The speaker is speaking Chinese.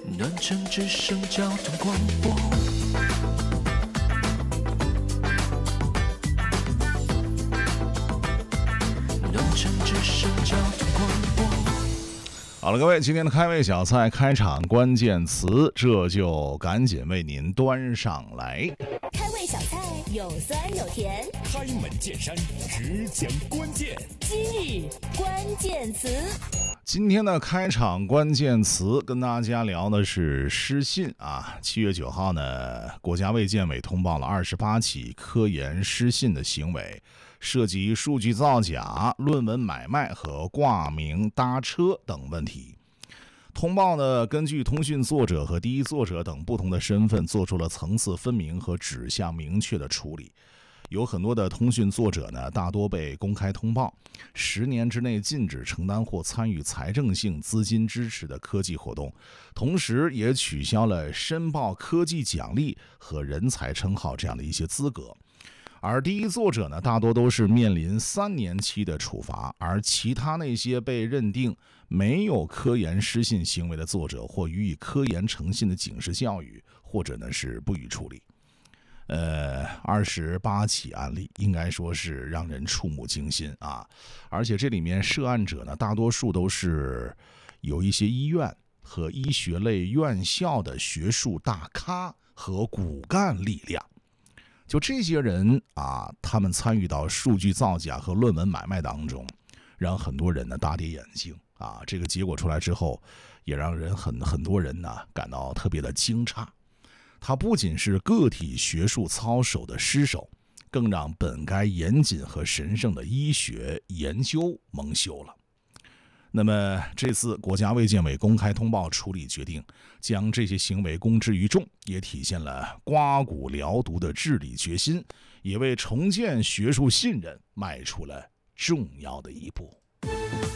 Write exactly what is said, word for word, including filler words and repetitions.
南城之声交通广播，南城之声交通广播。 好了，各位，今天的开胃小菜开场关键词，这就赶紧为您端上来。 开胃小菜有酸有甜， 开门见山，只讲关键。 今日关键词。 今天的开场关键词跟大家聊的是失信啊。七月九号呢，国家卫健委通报了二十八起科研失信的行为，涉及数据造假、论文买卖和挂名搭车等问题。通报呢，根据通讯作者和第一作者等不同的身份，做出了层次分明和指向明确的处理。有很多的通讯作者呢，大多被公开通报，十年之内禁止承担或参与财政性资金支持的科技活动，同时也取消了申报科技奖励和人才称号这样的一些资格。而第一作者呢，大多都是面临三年期的处罚，而其他那些被认定没有科研失信行为的作者，或予以科研诚信的警示教育，或者呢是不予处理。呃，二十八起案例应该说是让人触目惊心啊！而且这里面涉案者呢，大多数都是有一些医院和医学类院校的学术大咖和骨干力量。就这些人啊，他们参与到数据造假和论文买卖当中，让很多人呢大跌眼镜啊！这个结果出来之后，也让人很很多人呢感到特别的惊诧。它不仅是个体学术操守的失守，更让本该严谨和神圣的医学研究蒙羞了。那么这次国家卫健委公开通报处理决定，将这些行为公之于众，也体现了刮骨疗毒的治理决心，也为重建学术信任迈出了重要的一步。